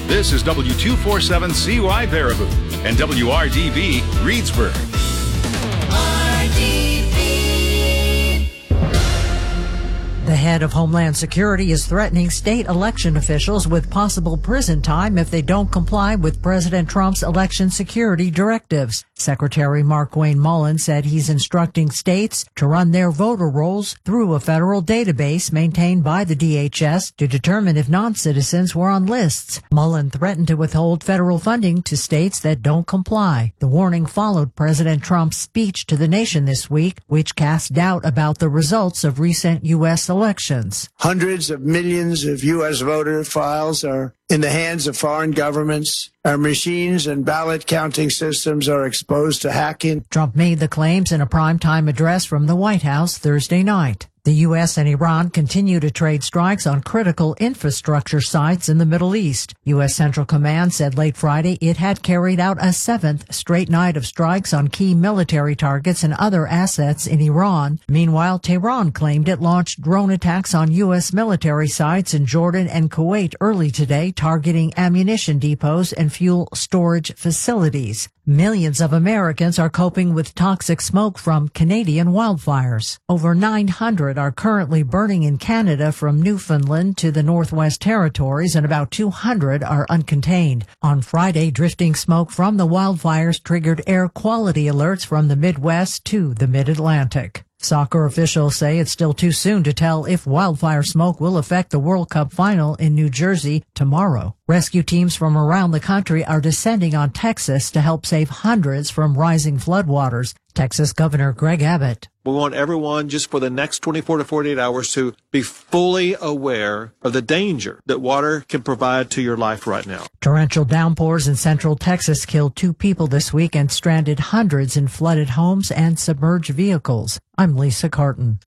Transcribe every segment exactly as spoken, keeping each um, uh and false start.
This is W two forty-seven C Y Baraboo and W R D B Reedsburg. The head of Homeland Security is threatening state election officials with possible prison time if they don't comply with President Trump's election security directives. Secretary Markwayne Mullin said he's instructing states to run their voter rolls through a federal database maintained by the D H S to determine if non-citizens were on lists. Mullin threatened to withhold federal funding to states that don't comply. The warning followed President Trump's speech to the nation this week, which cast doubt about the results of recent U S elections. Hundreds of millions of U S voter files are in the hands of foreign governments. Our machines and ballot counting systems are exposed to hacking. Trump made the claims in a primetime address from the White House Thursday night. The U S and Iran continue to trade strikes on critical infrastructure sites in the Middle East. U S Central Command said late Friday it had carried out a seventh straight night of strikes on key military targets and other assets in Iran. Meanwhile, Tehran claimed it launched drone attacks on U S military sites in Jordan and Kuwait early today, targeting ammunition depots and fuel storage facilities. Millions of Americans are coping with toxic smoke from Canadian wildfires. Over nine hundred are currently burning in Canada from Newfoundland to the Northwest Territories, and about two hundred are uncontained. On Friday, drifting smoke from the wildfires triggered air quality alerts from the Midwest to the Mid-Atlantic. Soccer officials say it's still too soon to tell if wildfire smoke will affect the World Cup final in New Jersey tomorrow. Rescue teams from around the country are descending on Texas to help save hundreds from rising floodwaters. Texas Governor Greg Abbott. We want everyone just for the next twenty-four to forty-eight hours to be fully aware of the danger that water can provide to your life right now. Torrential downpours in central Texas killed two people this week and stranded hundreds in flooded homes and submerged vehicles. I'm Lisa Carton.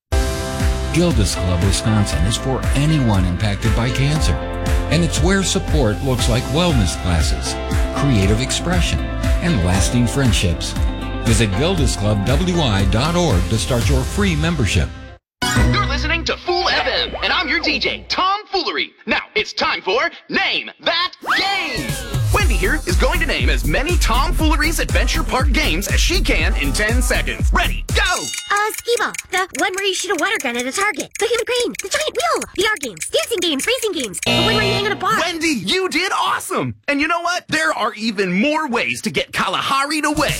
Gilda's Club Wisconsin is for anyone impacted by cancer. And it's where support looks like wellness classes, creative expression, and lasting friendships. Visit gildas club w i dot org to start your free membership. You're listening to Fool F M, and I'm your D J, Tom Foolery. Now, it's time for Name That Game. Wendy here is going to name as many Tom Foolery's Adventure Park games as she can in ten seconds. Ready, go! Uh, skee-ball. The one where you shoot a water gun at a target. The human crane. The giant wheel. The art games. Dancing games. Racing games. The one where you hang on a bar. Wendy, you did awesome! And you know what? There are even more ways to get Kalahari'd away.